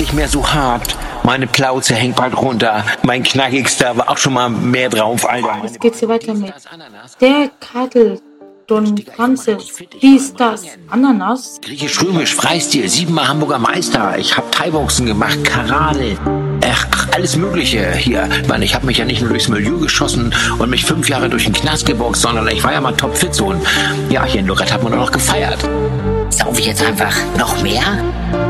nicht mehr so hart. Meine Plauze hängt bald runter. Mein Knackigster war auch schon mal mehr drauf, Alter. Jetzt geht's hier weiter mit der Kadel, Don Franzis, dies, das, Ananas. Griechisch-römisch, Freistil, 7-mal Hamburger Meister. Ich hab Thai-Boxen gemacht, Karate. Ach, alles Mögliche hier. Ich meine, ich habe mich ja nicht nur durchs Milieu geschossen und mich 5 Jahre durch den Knast geboxt, sondern ich war ja mal topfit so. Und ja, hier in Lorette hat man auch noch gefeiert. Sauf ich jetzt einfach noch mehr?